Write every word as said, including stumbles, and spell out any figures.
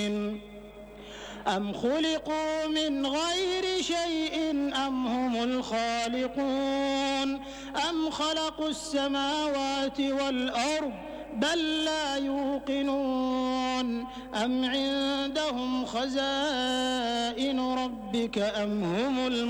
أم خلقوا من غير شيء أم هم الخالقون أم خلقوا السماوات والأرض بل لا يوقنون أم عندهم خزائن ربك أم هم